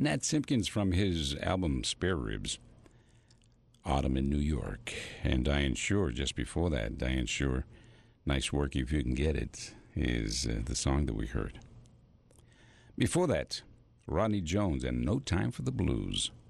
Nat Simpkins from his album Spare Ribs, Autumn in New York. And Diane Shore just before that. Diane Shore, Nice Work If You Can Get It, is the song that we heard. Before that, Rodney Jones and No Time for the Blues.